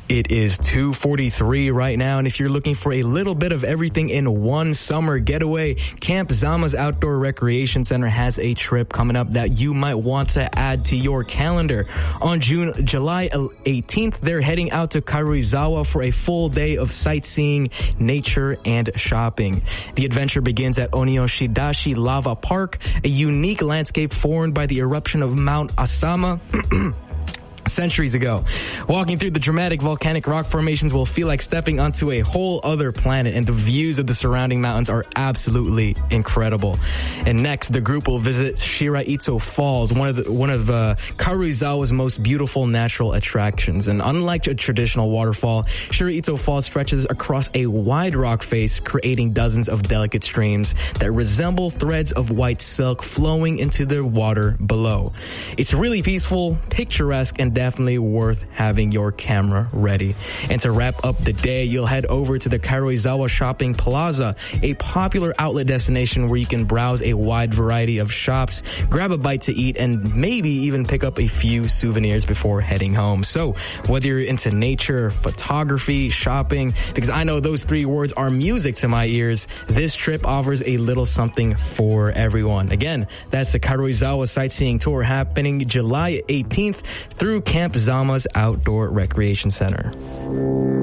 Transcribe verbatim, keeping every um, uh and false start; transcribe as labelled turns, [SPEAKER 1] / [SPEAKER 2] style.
[SPEAKER 1] It is two forty-three right now, and if you're looking for a little bit of everything in one summer getaway, Camp Zama's Outdoor Recreation Center has a trip coming up that you might want to add to your calendar. On June, July eighteenth, they're heading out to Karuizawa for a full day of sightseeing, nature, and shopping. The adventure begins at Oniyoshidashi Lava Park, a unique landscape formed by the eruption of Mount Asama centuries ago. Walking through the dramatic volcanic rock formations will feel like stepping onto a whole other planet, and the views of the surrounding mountains are absolutely incredible. And next, the group will visit Shiraitsu Falls, one of the, one of uh, Karuizawa's most beautiful natural attractions. And unlike a traditional waterfall, Shiraitsu Falls stretches across a wide rock face, creating dozens of delicate streams that resemble threads of white silk flowing into the water below. It's really peaceful, picturesque, and definitely worth having your camera ready. And to wrap up the day, you'll head over to the Karuizawa Shopping Plaza, a popular outlet destination where you can browse a wide variety of shops, grab a bite to eat, and maybe even pick up a few souvenirs before heading home. So whether you're into nature, photography, shopping, because I know those three words are music to my ears, this trip offers a little something for everyone. Again, that's the Karuizawa Sightseeing Tour happening July eighteenth through Camp Zama's Outdoor Recreation Center.